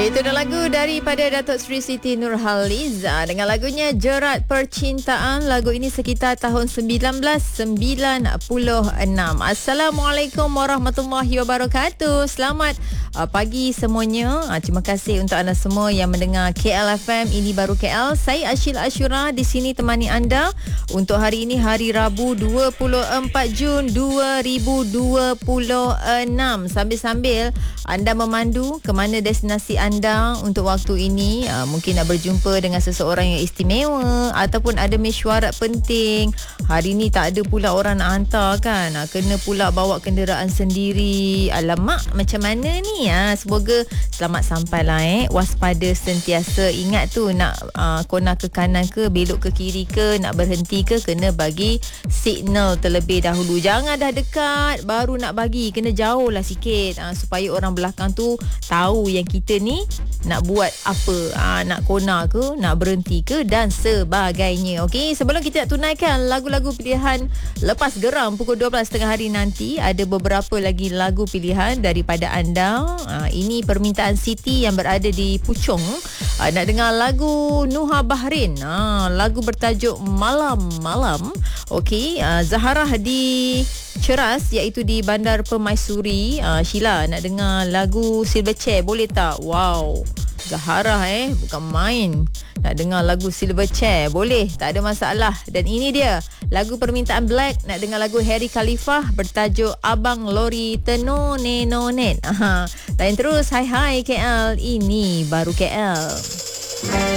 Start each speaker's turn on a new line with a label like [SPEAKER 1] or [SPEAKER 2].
[SPEAKER 1] Itu dah lagu daripada Datuk Seri Siti Nurhaliza dengan lagunya Jerat Percintaan. Lagu ini sekitar tahun 1996. Assalamualaikum warahmatullahi wabarakatuh. Selamat pagi semuanya. Terima kasih untuk anda semua yang mendengar KL FM. Ini baru KL. Saya Ashil Ashura di sini temani anda untuk hari ini, hari Rabu 24 Jun 2026. Sambil-sambil anda memandu ke mana destinasi anda untuk waktu ini, mungkin nak berjumpa dengan seseorang yang istimewa ataupun ada mesyuarat penting. Hari ni tak ada pula orang nak hantar kan, kena pula bawa kenderaan sendiri. Alamak, macam mana ni? Semoga selamat sampai lah. Waspada sentiasa. Ingat tu, nak kona ke kanan ke, belok ke kiri ke, nak berhenti ke, kena bagi signal terlebih dahulu. Jangan dah dekat baru nak bagi, kena jauh lah sikit, supaya orang belakang tu tahu yang kita ni nak buat apa, nak kona ke, nak berhenti ke dan sebagainya. Okey, sebelum kita nak tunaikan lagu-lagu pilihan lepas geram pukul 12.30 hari nanti, ada beberapa lagi lagu pilihan daripada anda. Ini permintaan Siti yang berada di Puchong, nak dengar lagu Nuha Bahrin, lagu bertajuk Malam-Malam. Okey, Zaharah di Ceras, iaitu di Bandar Permaisuri. Sheila nak dengar lagu Silverchair, boleh tak? Wow, Zaharah bukan main. Nak dengar lagu Silverchair, boleh, tak ada masalah. Dan ini dia lagu permintaan Black, nak dengar lagu Harry Khalifah bertajuk Abang Lori Tenone-nonet. Lain terus, hai KL, ini baru KL.